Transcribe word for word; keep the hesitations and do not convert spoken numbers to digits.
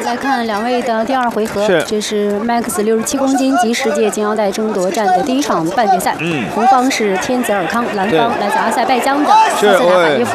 来看两位的第二回合， 是这是 Max 六十七公斤级世界金腰带争夺战的第一场半决赛。 嗯， 红方是天子尔康，蓝方来自阿塞拜疆的是萨塞纳法耶夫。